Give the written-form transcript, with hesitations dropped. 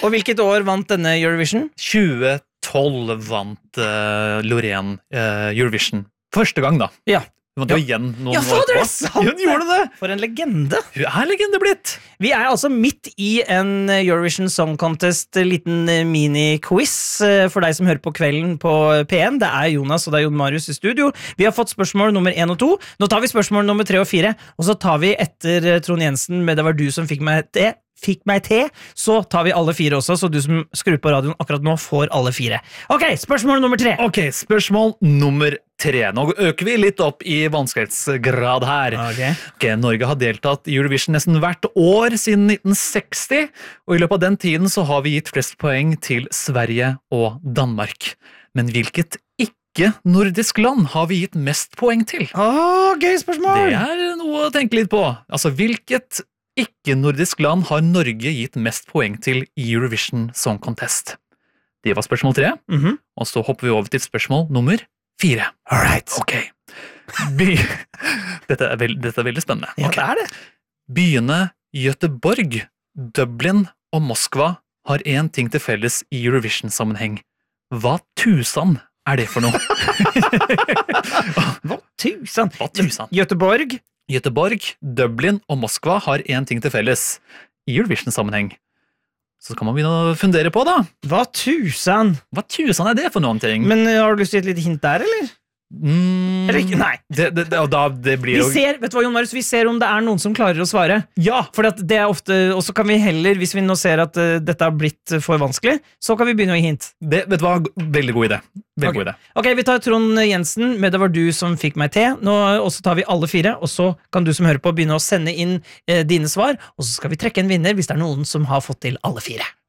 Og hvilket år vant denne Eurovision? 2012 vant Loreen Eurovision. Første gang da. Ja. Hun vant jo igjen noen år fader, på. sant Hun gjorde det! For en legende. Hun legende blitt. Vi altså midt i en Eurovision Song Contest, liten mini-quiz for deg som hører på kvelden på P1. Det Jonas og det Jon Marius i studio. Vi har fått spørsmål nummer 1 og 2. Nå tar vi spørsmål nummer 3 og 4, og så tar vi etter Trond Jensen med Det var du som fikk meg til, så tar vi alle 4 også, så du som skrur på radioen akkurat nå får alle 4. Ok, spørsmål nummer 3. Ok, spørsmål nummer 3. Nå øker vi litt opp i vanskelighetsgrad her. Ok, Norge har deltatt i Eurovision nesten hvert år siden 1960, og i løpet av den tiden så har vi gitt flest poeng til Sverige og Danmark. Men hvilket ikke-nordisk land har vi gitt mest poeng til? Gøy spørsmål! Det noe å tenke litt på. Altså, hvilket ikke-nordisk land har Norge gitt mest poeng til i Eurovision Song Contest? Det var spørsmål 3, og så hopper vi over til spørsmål nummer 4. Alright. Ok. Dette veldig spennende. Ja, Ok. det det. Byene Göteborg, Dublin og Moskva har en ting til felles i Eurovision-sammenheng. Hva tusen det for noe? Hva tusen? Hva tusen? Göteborg. Göteborg, Dublin og Moskva har en ting til felles i Eurovision-sammenheng. Så kan man begynne å fundere på da. Hva tusen? Hva tusen det for noen ting? Men har du lyst til et lite hint der, eller? Eller ikke? Nei. Det blir Vi ser, vet du hva, Jon Marius, vi ser om det noen som klarer å svare. Ja! For det ofte, og så kan vi heller, hvis vi nå ser at dette har blitt for vanskelig, så kan vi begynne å gi hint. Vet du hva, veldig god idé. Veldig god idé. Ok, vi tar Trond Jensen med Det var du som fikk meg til. Nå, og så tar vi alle 4, og så kan du som hører på begynne å sende inn dine svar, og så skal vi trekke en vinner hvis det noen som har fått til alle 4.